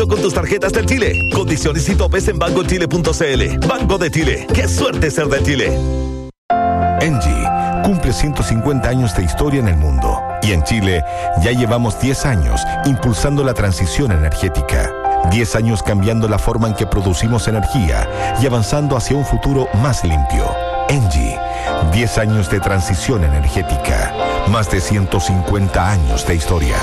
crédito con tus tarjetas del Chile. Condiciones y topes en bancochile.cl. Banco de Chile. ¡Qué suerte ser de Chile! Engie cumple 150 años de historia en el mundo. Y en Chile ya llevamos 10 años impulsando la transición energética. 10 años cambiando la forma en que producimos energía y avanzando hacia un futuro más limpio. Engie, 10 años de transición energética. Más de 150 años de historia.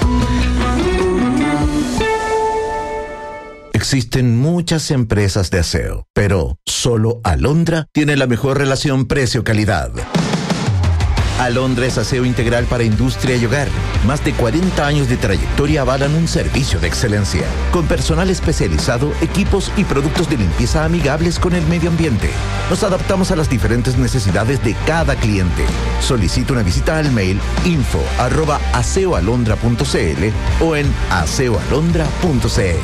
Existen muchas empresas de aseo, pero solo Alondra tiene la mejor relación precio-calidad. Alondra es aseo integral para industria y hogar. Más de 40 años de trayectoria avalan un servicio de excelencia, con personal especializado, equipos y productos de limpieza amigables con el medio ambiente. Nos adaptamos a las diferentes necesidades de cada cliente. Solicita una visita al mail info@aseoalondra.cl o en aseoalondra.cl.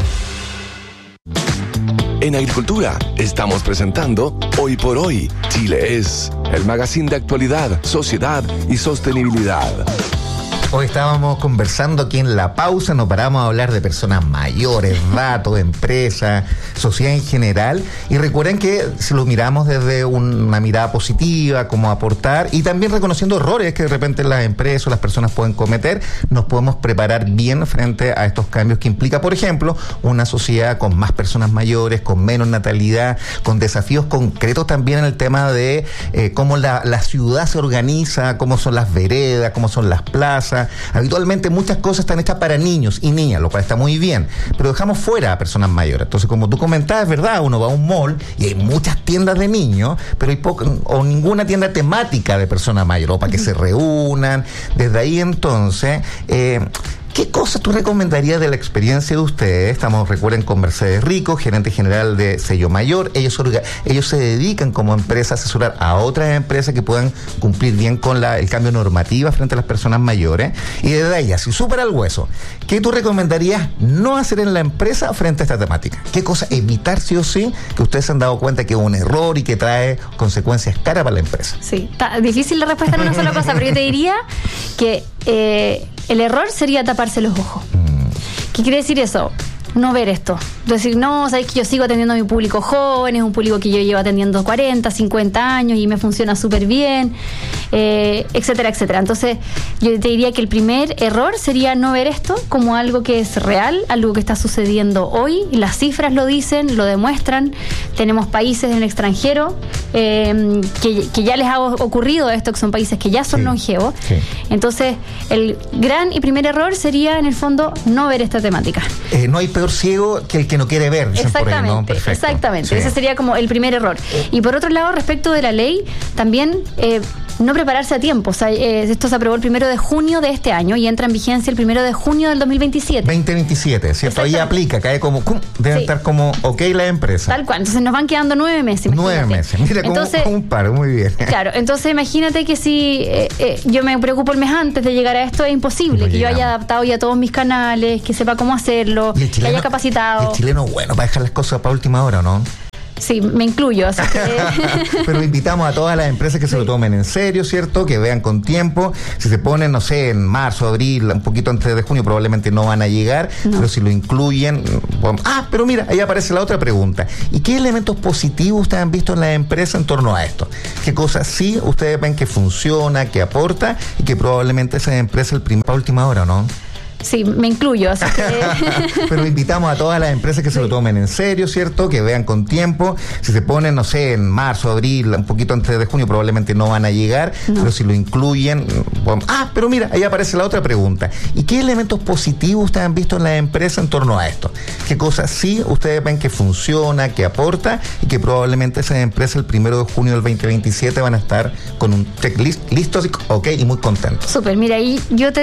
En Agricultura estamos presentando Hoy por Hoy, Chile es, el magazine de actualidad, sociedad y sostenibilidad. Hoy estábamos conversando aquí en la pausa, nos paramos a hablar de personas mayores, datos, empresas, sociedad en general, y recuerden que si lo miramos desde una mirada positiva, como aportar, y también reconociendo errores que de repente las empresas o las personas pueden cometer, nos podemos preparar bien frente a estos cambios que implica, por ejemplo, una sociedad con más personas mayores, con menos natalidad, con desafíos concretos también en el tema de cómo la ciudad se organiza, cómo son las veredas, cómo son las plazas. Habitualmente muchas cosas están hechas para niños y niñas, lo cual está muy bien, pero dejamos fuera a personas mayores. Entonces, como tú comentabas, es verdad, uno va a un mall y hay muchas tiendas de niños, pero hay o ninguna tienda temática de personas mayores, o para que se reúnan. Desde ahí, entonces, ¿qué cosas tú recomendarías de la experiencia de ustedes? Estamos, recuerden, con Mercedes Rico, gerente general de Sello Mayor. Ellos se dedican como empresa a asesorar a otras empresas que puedan cumplir bien con el cambio normativo frente a las personas mayores. Y desde ahí, así súper al hueso, ¿qué tú recomendarías no hacer en la empresa frente a esta temática? ¿Qué cosa evitar sí o sí, que ustedes se han dado cuenta que es un error y que trae consecuencias caras para la empresa? Sí, está difícil la respuesta en una sola cosa, pero yo te diría que el error sería taparse los ojos. ¿Qué quiere decir eso? No ver esto. Decir, no, sabes que yo sigo atendiendo a mi público joven, es un público que yo llevo atendiendo 40, 50 años y me funciona súper bien, etcétera, etcétera. Entonces, yo te diría que el primer error sería no ver esto como algo que es real, algo que está sucediendo hoy. Las cifras lo dicen, lo demuestran. Tenemos países en el extranjero que ya les ha ocurrido esto, que son países que ya son longevos. Sí. Entonces, el gran y primer error sería, en el fondo, no ver esta temática. No hay peor ciego que el que no quiere ver. Exactamente, por ahí, ¿no? Perfecto. Exactamente. Sí. Ese sería como el primer error. Y por otro lado, respecto de la ley, también no prepararse a tiempo. O sea, esto se aprobó el 1 de junio de este año y entra en vigencia el 1 de junio del 2027. 2027, ¿cierto? Ahí aplica, cae como, deben estar como ok la empresa. Tal cual. Entonces nos van quedando 9 meses. Imagínate. 9 meses. Mira, entonces, como un paro, muy bien. Claro, entonces imagínate que si yo me preocupo el mes antes de llegar a esto, es imposible que yo haya adaptado ya todos mis canales, que sepa cómo hacerlo, que haya capacitado. El chileno, bueno, para dejar las cosas para última hora, ¿no? Sí, me incluyo. Así que... Pero invitamos a todas las empresas que se lo tomen en serio, ¿cierto? Que vean con tiempo. Si se ponen, no sé, en marzo, abril, un poquito antes de junio, probablemente no van a llegar. Pero si lo incluyen... Bueno, pero mira, ahí aparece la otra pregunta. ¿Y qué elementos positivos ustedes han visto en la empresa en torno a esto? ¿Qué cosas sí ustedes ven que funciona, que aporta y que probablemente esa empresa para última hora, ¿no? Sí, me incluyo. Así que... Pero invitamos a todas las empresas que se lo tomen en serio, ¿cierto? Que vean con tiempo. Si se ponen, no sé, en marzo, abril, un poquito antes de junio, probablemente no van a llegar. Pero si lo incluyen... Bueno, pero mira, ahí aparece la otra pregunta. ¿Y qué elementos positivos ustedes han visto en la empresa en torno a esto? ¿Qué cosas sí ustedes ven que funciona, que aporta y que probablemente esa empresa el 1 de junio del 2027 van a estar con un checklist listo, ok, y muy contentos? Súper, mira, ahí yo te